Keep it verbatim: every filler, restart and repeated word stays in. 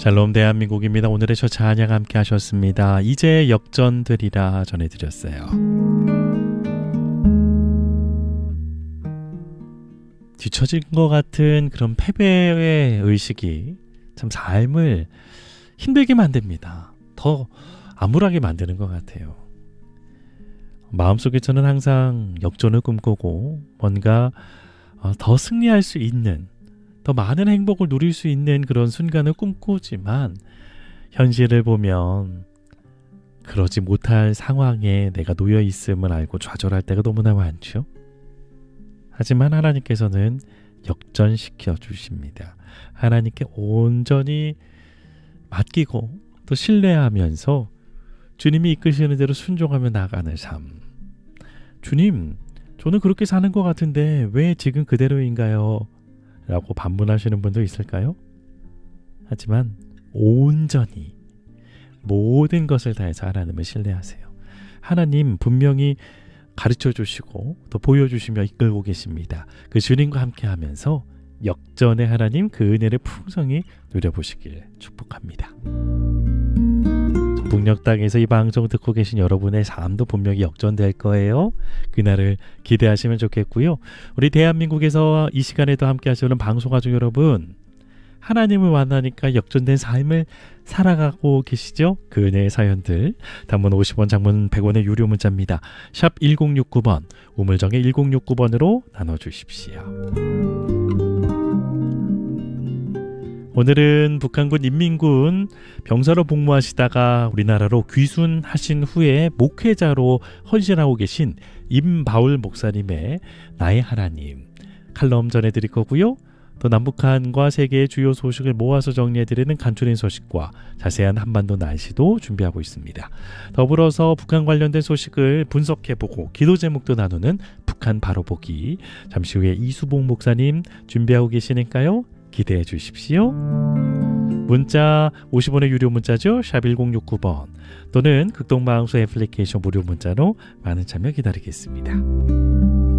샬롬 대한민국입니다. 오늘의 저 찬양 함께 하셨습니다. 이제 역전되리라 전해드렸어요. 뒤처진 것 같은 그런 패배의 의식이 참 삶을 힘들게 만듭니다. 더 암울하게 만드는 것 같아요. 마음속에 저는 항상 역전을 꿈꾸고 뭔가 더 승리할 수 있는, 더 많은 행복을 누릴 수 있는 그런 순간을 꿈꾸지만 현실을 보면 그러지 못할 상황에 내가 놓여 있음을 알고 좌절할 때가 너무나 많죠. 하지만 하나님께서는 역전시켜 주십니다. 하나님께 온전히 맡기고 또 신뢰하면서 주님이 이끄시는 대로 순종하며 나가는 삶. 주님, 저는 그렇게 사는 것 같은데 왜 지금 그대로인가요? 라고 반문하시는 분도 있을까요? 하지만 온전히 모든 것을 다해서 하나님을 신뢰하세요. 하나님 분명히 가르쳐 주시고 또 보여주시며 이끌고 계십니다. 그 주님과 함께 하면서 역전의 하나님 그 은혜를 풍성히 누려보시길 축복합니다. 북녘 땅에서 이 방송 듣고 계신 여러분의 삶도 분명히 역전될 거예요. 그날을 기대하시면 좋겠고요. 우리 대한민국에서 이 시간에도 함께 하시는 방송가족 여러분, 하나님을 만나니까 역전된 삶을 살아가고 계시죠? 그 은혜의 사연들 단문 오십 원, 장문 백 원의 유료 문자입니다. 샵 일공육구 번, 우물정의 일공육구 번으로 나눠주십시오. 오늘은 북한군 인민군 병사로 복무하시다가 우리나라로 귀순하신 후에 목회자로 헌신하고 계신 임바울 목사님의 나의 하나님 칼럼 전해드릴 거고요. 또 남북한과 세계의 주요 소식을 모아서 정리해드리는 간추린 소식과 자세한 한반도 날씨도 준비하고 있습니다. 더불어서 북한 관련된 소식을 분석해보고 기도 제목도 나누는 북한 바로보기, 잠시 후에 이수봉 목사님 준비하고 계시니까요. 기대해 주십시오. 문자 오십 원의 유료 문자죠. 샵 일공육구 번 또는 극동방송 애플리케이션 무료 문자로 많은 참여 기다리겠습니다.